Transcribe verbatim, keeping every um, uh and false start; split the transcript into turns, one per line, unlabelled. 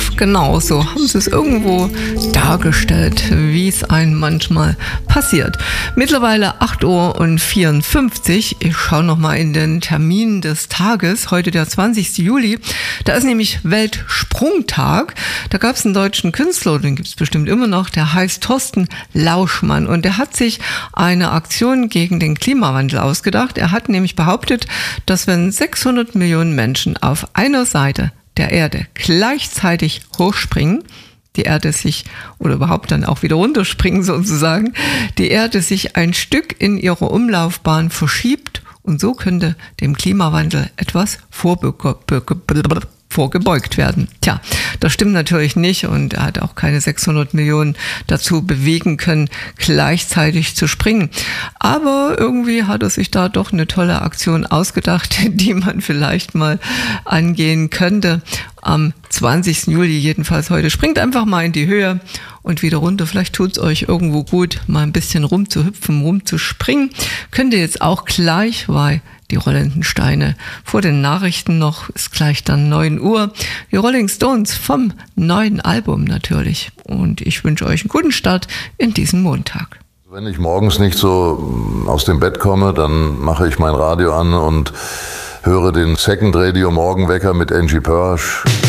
fünf. Genau so haben sie es irgendwo dargestellt, wie es einem manchmal passiert. Mittlerweile acht Uhr vierundfünfzig. Ich schaue nochmal in den Termin des Tages. Heute der zwanzigsten Juli. Da ist nämlich Weltsprungtag. Da gab es einen deutschen Künstler, den gibt es bestimmt immer noch, der heißt Thorsten Lauschmann. Und der hat sich eine Aktion gegen den Klimawandel ausgedacht. Er hat nämlich behauptet, dass wenn sechshundert Millionen Menschen auf einer Seite der Erde gleichzeitig hochspringen, die Erde sich, oder überhaupt dann auch wieder runterspringen sozusagen, die Erde sich ein Stück in ihrer Umlaufbahn verschiebt und so könnte dem Klimawandel etwas vorbeugt vorgebeugt werden. Tja, das stimmt natürlich nicht und er hat auch keine sechshundert Millionen dazu bewegen können, gleichzeitig zu springen. Aber irgendwie hat er sich da doch eine tolle Aktion ausgedacht, die man vielleicht mal angehen könnte. Am zwanzigsten Juli jedenfalls heute. Springt einfach mal in die Höhe und wieder runter. Vielleicht tut es euch irgendwo gut, mal ein bisschen rumzuhüpfen, rumzuspringen. Könnt ihr jetzt auch gleich, weil die rollenden Steine vor den Nachrichten noch, ist gleich dann neun Uhr. Die Rolling Stones vom neuen Album natürlich. Und ich wünsche euch einen guten Start in diesen Montag.
Wenn ich morgens nicht so aus dem Bett komme, dann mache ich mein Radio an und höre den Second Radio Morgenwecker mit Angie Pörsch.